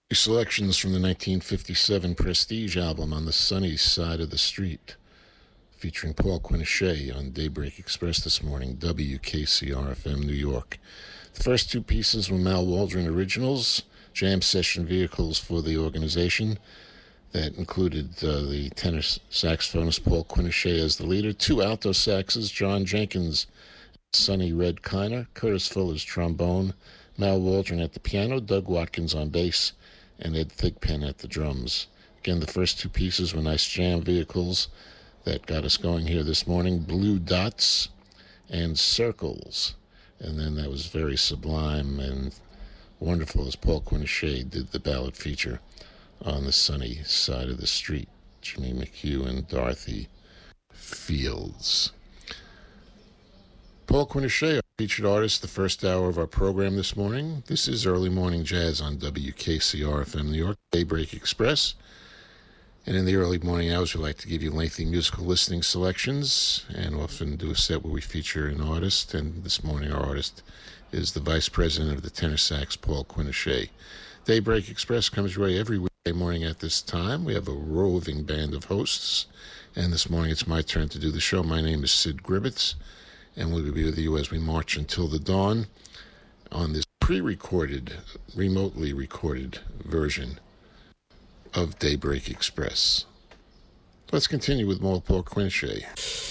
Selections from the 1957 Prestige album On the Sunny Side of the Street, featuring Paul Quinichette on Daybreak Express this morning, WKCR-FM New York. The first two pieces were Mal Waldron originals, jam session vehicles for the organization that included the tenor saxophonist Paul Quinichette as the leader, two alto saxes, John Jenkins, Sonny Red Kiner, Curtis Fuller's trombone, Mal Waldron at the piano, Doug Watkins on bass, and Ed Thigpen at the drums. Again, the first two pieces were nice jam vehicles that got us going here this morning, Blue Dots and Circles. And then that was very sublime and wonderful as Paul Quinichette did the ballad feature On the Sunny Side of the Street, Jimmy McHugh and Dorothy Fields. Paul Quinichette, our featured artist, the first hour of our program this morning. This is Early Morning Jazz on WKCR-FM New York, Daybreak Express. And in the early morning hours, we like to give you lengthy musical listening selections and often do a set where we feature an artist. And this morning, our artist is the Vice President of the tenor sax, Paul Quinichette. Daybreak Express comes your way every weekday morning at this time. We have a roving band of hosts. And this morning, it's my turn to do the show. My name is Sid Gribbets, and we'll be with you as we march until the dawn on this pre-recorded, remotely recorded version of Daybreak Express. Let's continue with more Paul Quinichette.